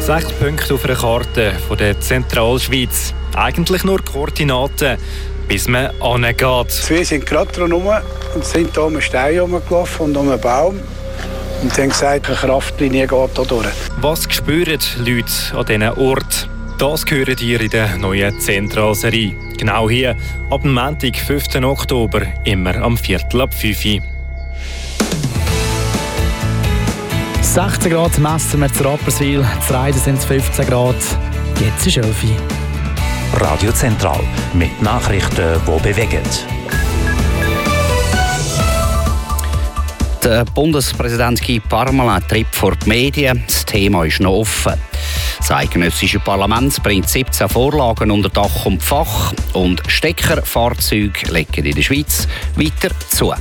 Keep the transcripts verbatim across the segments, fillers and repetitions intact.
Sechs Punkte auf einer Karte von der Zentralschweiz. Eigentlich nur Koordinaten, bis man hingeht. Wir sind gerade dran herum und sind hier um einen Stein herumgelaufen und um einen Baum. Und haben gesagt, eine Kraftlinie geht hier durch. Was spüren die Leute an diesen Ort? Das hört ihr in der neuen Zentralserie. Genau hier, ab dem Montag, fünften Oktober, immer am Viertel ab fünf Uhr. sechzehn Grad messen wir zu Rapperswil, zu Reiden sind es fünfzehn Grad, jetzt ist elf Uhr. Radio Zentral mit Nachrichten, die bewegen. Der Bundespräsident Guy Parmelin tritt vor die Medien. Das Thema ist noch offen. Das eidgenössische Parlament bringt siebzehn Vorlagen unter Dach und Fach und Steckerfahrzeuge legen in der Schweiz weiter zu.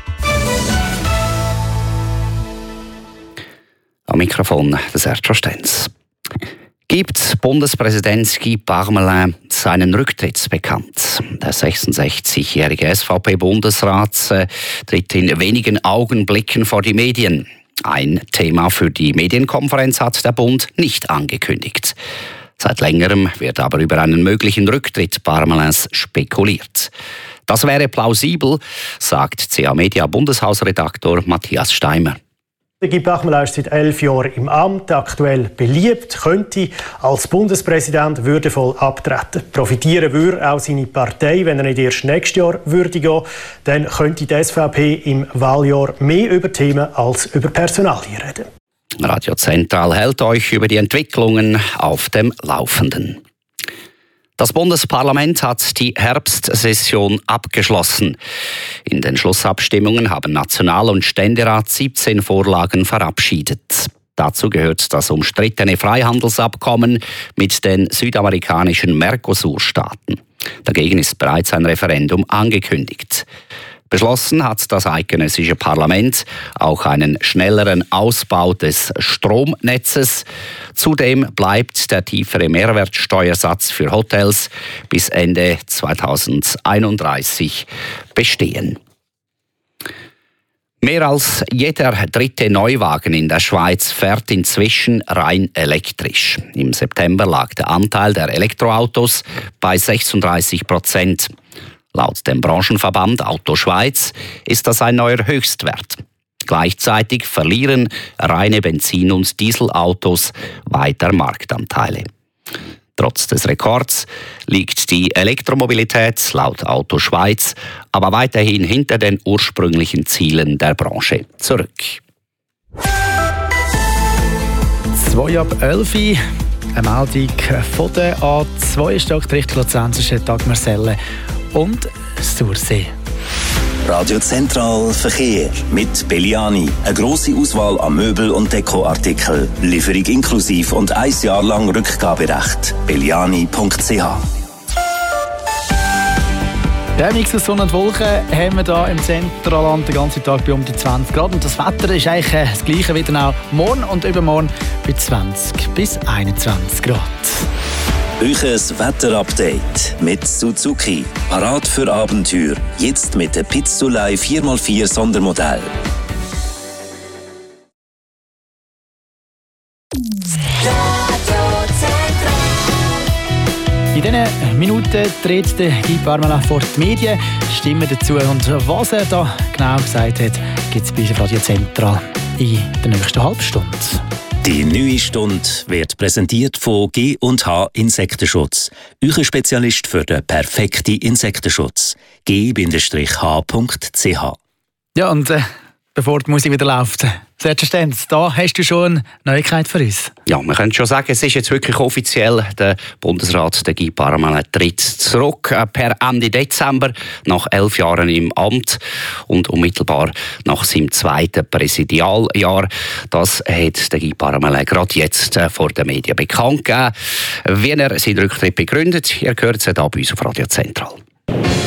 Am Mikrofon der Sergio Stenz. Gibt Bundespräsident Guy Parmelin seinen Rücktritt bekannt. Der sechsundsechzigjährige S V P-Bundesrat äh, tritt in wenigen Augenblicken vor die Medien. Ein Thema für die Medienkonferenz hat der Bund nicht angekündigt. Seit längerem wird aber über einen möglichen Rücktritt Parmelins spekuliert. Das wäre plausibel, sagt C A Media Bundeshausredaktor Matthias Steimer. Guy Parmelin ist seit elf Jahren im Amt, aktuell beliebt, könnte als Bundespräsident würdevoll abtreten. Profitieren würde auch seine Partei, wenn er nicht erst nächstes Jahr würde gehen. Dann könnte die S V P im Wahljahr mehr über Themen als über Personalien reden. Radio Zentral hält euch über die Entwicklungen auf dem Laufenden. Das Bundesparlament hat die Herbstsession abgeschlossen. In den Schlussabstimmungen haben National- und Ständerat siebzehn Vorlagen verabschiedet. Dazu gehört das umstrittene Freihandelsabkommen mit den südamerikanischen Mercosur-Staaten. Dagegen ist bereits ein Referendum angekündigt. Beschlossen hat das eidgenössische Parlament auch einen schnelleren Ausbau des Stromnetzes. Zudem bleibt der tiefere Mehrwertsteuersatz für Hotels bis Ende zweitausendeinunddreißig bestehen. Mehr als jeder dritte Neuwagen in der Schweiz fährt inzwischen rein elektrisch. Im September lag der Anteil der Elektroautos bei sechsunddreißig Prozent. Laut dem Branchenverband Auto Schweiz ist das ein neuer Höchstwert. Gleichzeitig verlieren reine Benzin- und Dieselautos weiter Marktanteile. Trotz des Rekords liegt die Elektromobilität laut Auto Schweiz aber weiterhin hinter den ursprünglichen Zielen der Branche zurück. zwei ab elf Uhr. Eine Meldung von der A zwei Stock Richtung Luzern zwischen Dagmar Selle und Sursee. Radio Zentral Verkehr mit Belliani. Eine grosse Auswahl an Möbel- und Dekoartikeln. Lieferung inklusiv und ein Jahr lang Rückgaberecht. belliani punkt c h. Ja, Mix aus Sonne und Wolken haben wir hier im Zentralland den ganzen Tag bei um die zwanzig Grad. Und das Wetter ist eigentlich das Gleiche wieder auch morgen und übermorgen bei zwanzig bis einundzwanzig Grad. Euches Wetterupdate mit Suzuki. Parat für Abenteuer. Jetzt mit der Pizzolei vier mal vier Sondermodell. In diesen Minuten tritt der Guy Parmelin vor die Medien. Stimmen dazu und was er da genau gesagt hat, gibt es bei Radio Zentral in der nächsten halben Stunde. Die neue Stunde wird präsentiert von G und H Insektenschutz. Euer Spezialist für den perfekten Insektenschutz. g H punkt c h. Ja, und äh, bevor die Musik wieder läuft, Sergio Stenz, da hast du schon eine Neuigkeit für uns. Ja, man könnte schon sagen, es ist jetzt wirklich offiziell. Der Bundesrat, der Guy Parmelin, tritt zurück äh, per Ende Dezember nach elf Jahren im Amt und unmittelbar nach seinem zweiten Präsidialjahr. Das hat der Guy Parmelin gerade jetzt äh, vor den Medien bekannt gegeben. Wie er seinen Rücktritt begründet, ihr hört es hier bei uns auf Radio Zentral.